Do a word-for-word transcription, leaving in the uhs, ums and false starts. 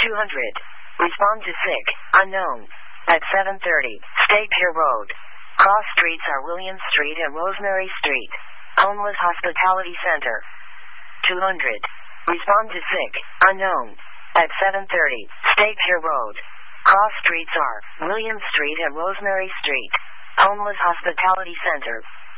two hundred. Respond to sick, unknown. At seven thirty, State Pier Road. Cross streets are William Street and Rosemary Street. Homeless Hospitality Center. two hundred. Respond to sick, unknown. At seven thirty, State Pier Road. Cross streets are William Street and Rosemary Street. Homeless Hospitality Center.